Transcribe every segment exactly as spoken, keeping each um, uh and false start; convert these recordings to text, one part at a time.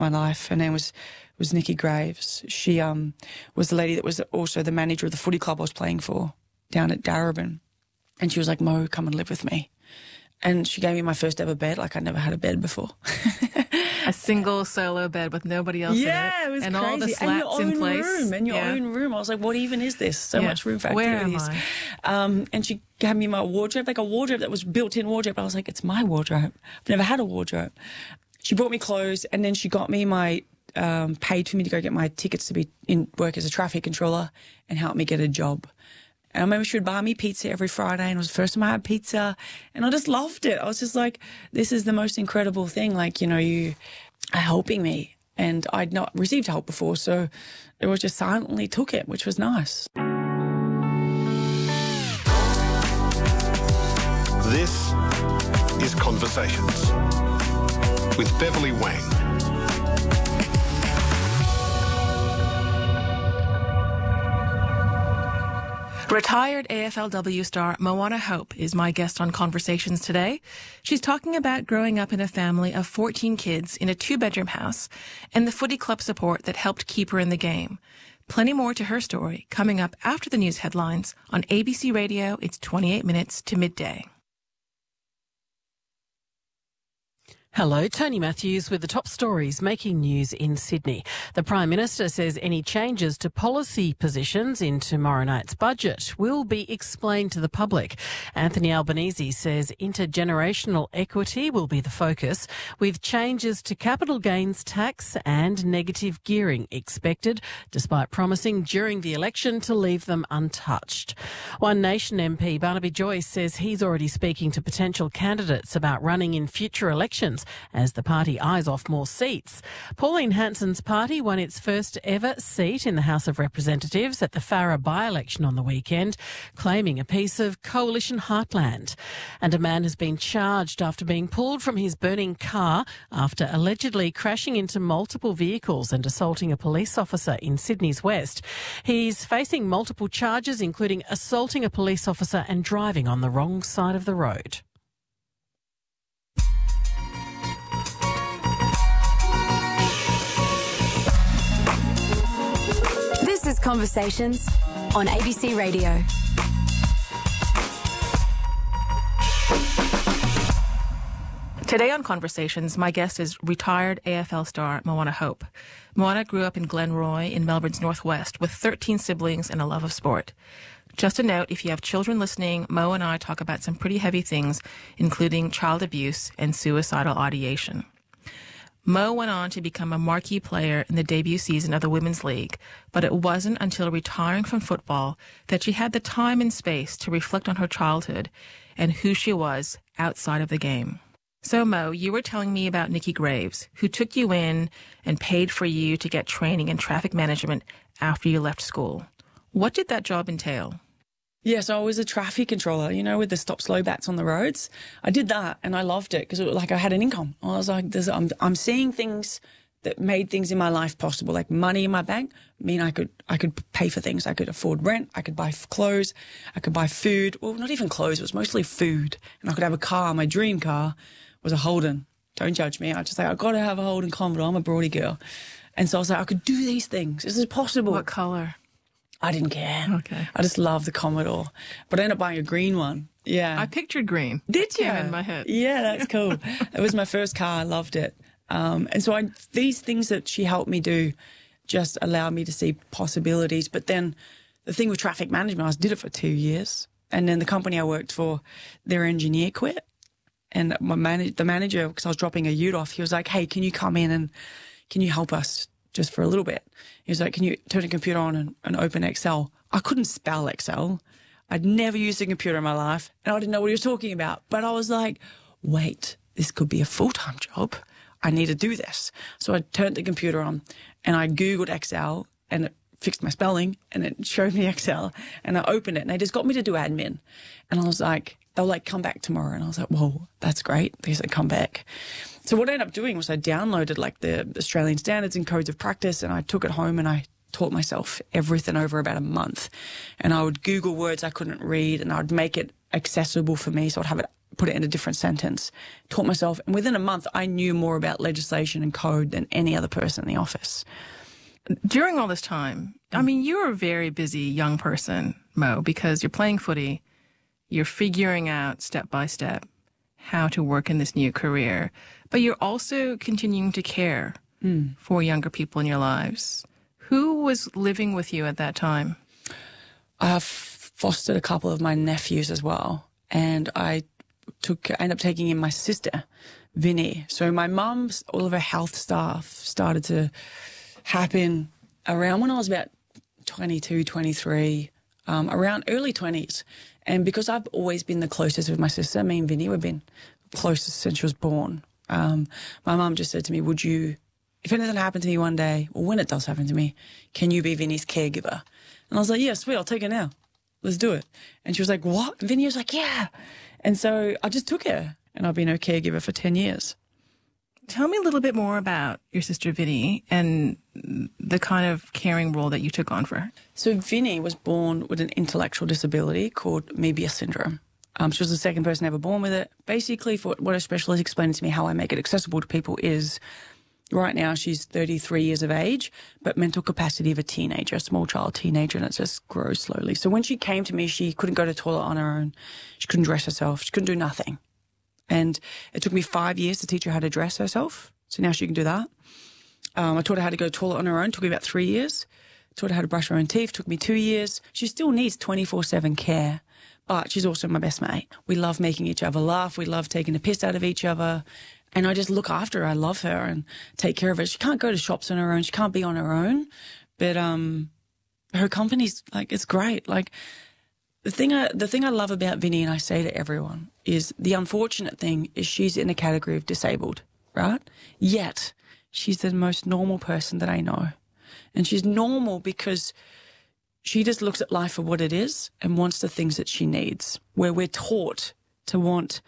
my life. Her name was was Nikki Graves. She um was the lady that was also the manager of the footy club I was playing for down at Darebin. And she was like, Mo, come and live with me. And she gave me my first ever bed. Like, I'd never had a bed before. A single solo bed with nobody else yeah, in it. it was and crazy. all the slats and your in own place. room, and your yeah. own room. I was like, what even is this? So yeah. much room for Where activities. am I? Um, and she gave me my wardrobe, like a wardrobe that was built-in wardrobe. I was like, it's my wardrobe. I've never had a wardrobe. She brought me clothes, and then she got me my, um, paid for me to go get my tickets to be in work as a traffic controller and help me get a job. And I remember she would buy me pizza every Friday, and it was the first time I had pizza, and I just loved it. I was just like, this is the most incredible thing. Like, you know, you are helping me, and I'd not received help before, so it was just silently took it, which was nice. This is Conversations with Beverly Wang. Retired A F L W star Moana Hope is my guest on Conversations today. She's talking about growing up in a family of fourteen kids in a two-bedroom house and the footy club support that helped keep her in the game. Plenty more to her story coming up after the news headlines on A B C Radio. It's twenty-eight minutes to midday. Hello, Tony Matthews with the top stories making news in Sydney. The Prime Minister says any changes to policy positions in tomorrow night's budget will be explained to the public. Anthony Albanese says intergenerational equity will be the focus, with changes to capital gains tax and negative gearing expected, despite promising during the election to leave them untouched. One Nation M P Barnaby Joyce says he's already speaking to potential candidates about running in future elections as the party eyes off more seats. Pauline Hanson's party won its first ever seat in the House of Representatives at the Farrer by-election on the weekend, claiming a piece of coalition heartland. And a man has been charged after being pulled from his burning car after allegedly crashing into multiple vehicles and assaulting a police officer in Sydney's West. He's facing multiple charges, including assaulting a police officer and driving on the wrong side of the road. This is Conversations on A B C Radio. Today on Conversations, my guest is retired A F L star Moana Hope. Moana grew up in Glenroy in Melbourne's northwest with thirteen siblings and a love of sport. Just a note, if you have children listening, Mo and I talk about some pretty heavy things, including child abuse and suicidal ideation. Mo went on to become a marquee player in the debut season of the Women's League, but it wasn't until retiring from football that she had the time and space to reflect on her childhood and who she was outside of the game. So, Mo, you were telling me about Nikki Graves, who took you in and paid for you to get training in traffic management after you left school. What did that job entail? Yeah, so I was a traffic controller, you know, with the stop-slow bats on the roads. I did that, and I loved it because, it was like, I had an income. I was like, There's, I'm, I'm seeing things that made things in my life possible, like money in my bank. I mean, I could I could pay for things. I could afford rent. I could buy clothes. I could buy food. Well, not even clothes. It was mostly food. And I could have a car. My dream car was a Holden. Don't judge me. I just like, I've got to have a Holden Commodore. I'm a Broady girl. And so I was like, I could do these things. This is possible. What colour? I didn't care. Okay. I just loved the Commodore. But I ended up buying a green one. Yeah. I pictured green. Did you? Came in my head. Yeah, that's cool. It was my first car. I loved it. Um, and so I, these things that she helped me do just allowed me to see possibilities. But then the thing with traffic management, I did it for two years. And then the company I worked for, their engineer quit. And my man, the manager, because I was dropping a ute off, he was like, hey, can you come in and can you help us just for a little bit? He was like, can you turn a computer on and, and open Excel? I couldn't spell Excel. I'd never used a computer in my life, and I didn't know what he was talking about. But I was like, wait, this could be a full-time job. I need to do this. So I turned the computer on, and I Googled Excel, and it fixed my spelling, and it showed me Excel, and I opened it, and they just got me to do admin. And I was like, they'll like, come back tomorrow. And I was like, whoa, that's great. They said, come back. So what I ended up doing was I downloaded like the Australian standards and codes of practice, and I took it home and I taught myself everything over about a month. And I would Google words I couldn't read, and I would make it accessible for me. So I'd have it put it in a different sentence, taught myself. And within a month, I knew more about legislation and code than any other person in the office. During all this time, I mean, you're a very busy young person, Mo, because you're playing footy, you're figuring out step by step how to work in this new career, but you're also continuing to care mm. for younger people in your lives. Who was living with you at that time? I've fostered a couple of my nephews as well, and I took I ended up taking in my sister, Vinny. So my mum's, all of her health stuff started to happen around when I was about twenty-two, twenty-three, um, around early twenties. And because I've always been the closest with my sister, me and Vinny, we've been closest since she was born. Um, my mum just said to me, would you, if anything happened to me one day, or when it does happen to me, can you be Vinny's caregiver? And I was like, yeah, sweet, I'll take her now. Let's do it. And she was like, what? And Vinny was like, yeah. And so I just took her, and I've been her caregiver for ten years. Tell me a little bit more about your sister Vinny and the kind of caring role that you took on for her. So Vinny was born with an intellectual disability called Mebius syndrome. Um, she was the second person ever born with it. Basically, for what a specialist explained to me, how I make it accessible to people is, right now she's thirty-three years of age, but mental capacity of a teenager, a small child teenager, and it just grows slowly. So when she came to me, she couldn't go to the toilet on her own. She couldn't dress herself. She couldn't do nothing. And it took me five years to teach her how to dress herself. So now she can do that. Um, I taught her how to go to the toilet on her own. It took me about three years. I taught her how to brush her own teeth. It took me two years. She still needs twenty-four seven care, but she's also my best mate. We love making each other laugh. We love taking the piss out of each other. And I just look after her. I love her and take care of her. She can't go to shops on her own. She can't be on her own. But um, her company's, like, it's great. Like, The thing I the thing I love about Vinny, and I say to everyone, is the unfortunate thing is she's in a category of disabled, right? Yet she's the most normal person that I know. And she's normal because she just looks at life for what it is and wants the things that she needs. Where we're taught to want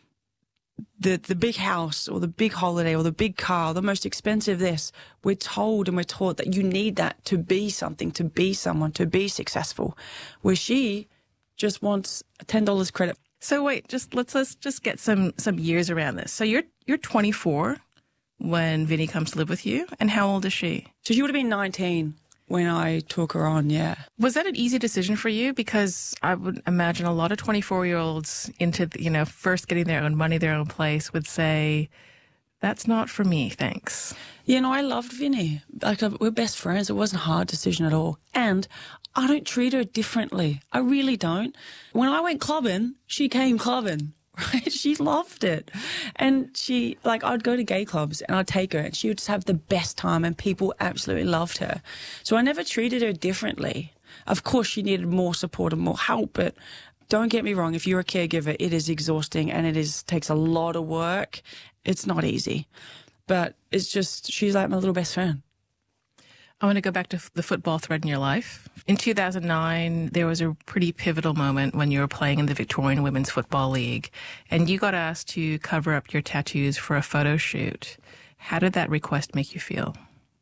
the the big house or the big holiday or the big car, or the most expensive this, we're told and we're taught that you need that to be something, to be someone, to be successful. Where she just wants ten dollars credit. So wait, just let's let's just get some some years around this. So you're you're twenty-four when Vinny comes to live with you, and how old is she? So she would have been nineteen when I took her on. Yeah. Was that an easy decision for you? Because I would imagine a lot of twenty-four-year-olds into the, you know first getting their own money, their own place, would say, "That's not for me, thanks." Yeah, no, I loved Vinny. Like, we're best friends. It wasn't a hard decision at all. And I don't treat her differently. I really don't. When I went clubbing, she came clubbing, right? She loved it. And she, like, I'd go to gay clubs and I'd take her and she would just have the best time and people absolutely loved her. So I never treated her differently. Of course, she needed more support and more help, but don't get me wrong. If you're a caregiver, it is exhausting and it is takes a lot of work. It's not easy. But it's just, she's like my little best friend. I want to go back to the football thread in your life. In two thousand nine, there was a pretty pivotal moment when you were playing in the Victorian Women's Football League, and you got asked to cover up your tattoos for a photo shoot. How did that request make you feel?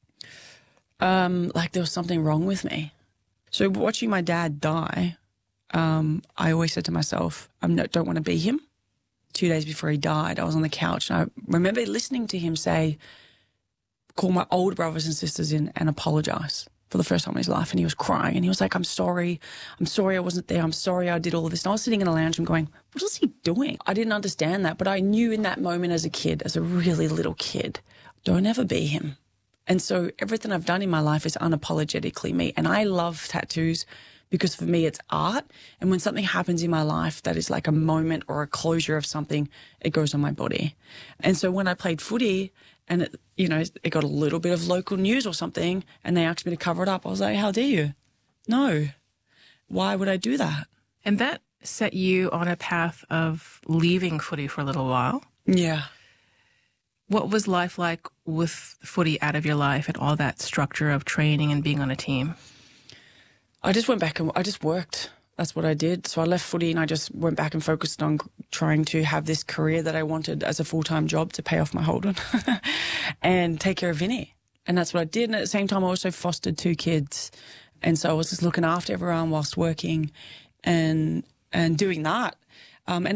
Um, like there was something wrong with me. So watching my dad die, um, I always said to myself, I don't want to be him. Two days before he died, I was on the couch and I remember listening to him say, call my older brothers and sisters in and apologise for the first time in his life. And he was crying and he was like, I'm sorry. I'm sorry I wasn't there. I'm sorry I did all of this. And I was sitting in a lounge room going, what is he doing? I didn't understand that, but I knew in that moment as a kid, as a really little kid, don't ever be him. And so everything I've done in my life is unapologetically me. And I love tattoos because for me it's art. And when something happens in my life that is like a moment or a closure of something, it goes on my body. And so when I played footy and, it, you know, it got a little bit of local news or something and they asked me to cover it up, I was like, how dare you? No. Why would I do that? And that set you on a path of leaving footy for a little while. Yeah. What was life like with footy out of your life and all that structure of training and being on a team? I just went back and I just worked. That's what I did. So I left footy and I just went back and focused on trying to have this career that I wanted as a full-time job to pay off my Holden and take care of Vinny. And that's what I did. And at the same time, I also fostered two kids. And so I was just looking after everyone whilst working and and doing that. Um, and it,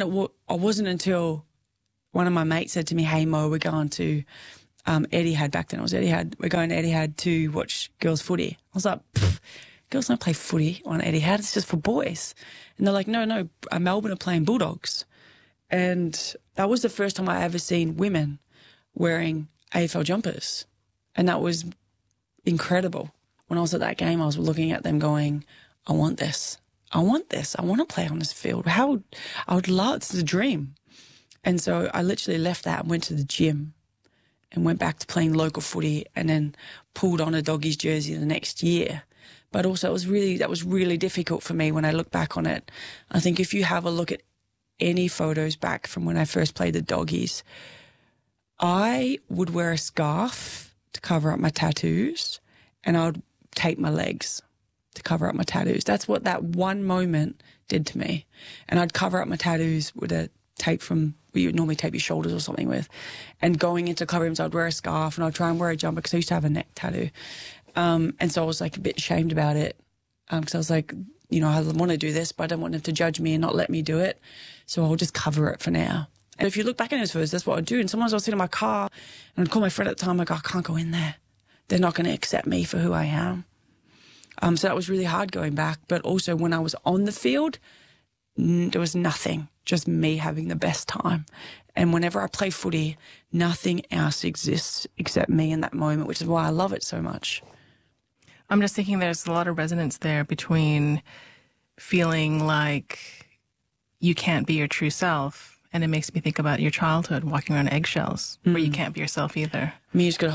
I wasn't until one of my mates said to me, hey, Mo, we're going to um, Etihad. Back then it was Etihad. We're going to Etihad to watch girls footy. I was like, girls don't play footy on Etihad. It's just for boys. And they're like, no, no, Melbourne are playing Bulldogs. And that was the first time I ever seen women wearing A F L jumpers. And that was incredible. When I was at that game, I was looking at them going, I want this. I want this. I want to play on this field. How would, I would love, it's a dream. And so I literally left that and went to the gym and went back to playing local footy and then pulled on a Doggies jersey the next year. But also it was really, that was really difficult for me when I look back on it. I think if you have a look at any photos back from when I first played the Doggies, I would wear a scarf to cover up my tattoos and I would tape my legs to cover up my tattoos. That's what that one moment did to me. And I'd cover up my tattoos with a tape from where you would normally tape your shoulders or something with. And going into club rooms, I'd wear a scarf and I'd try and wear a jumper because I used to have a neck tattoo. Um, and so I was like a bit ashamed about it because um, I was like, you know, I want to do this, but I don't want them to judge me and not let me do it. So I'll just cover it for now. And if you look back in those photos, that's what I'd do. And sometimes I'll sit in my car and I'd call my friend at the time, like, I can't go in there. They're not going to accept me for who I am. Um, so that was really hard going back. But also when I was on the field, n- there was nothing, just me having the best time. And whenever I play footy, nothing else exists except me in that moment, which is why I love it so much. I'm just thinking there's a lot of resonance there between feeling like you can't be your true self, and it makes me think about your childhood walking around eggshells, mm. where you can't be yourself either. I mean, you just got to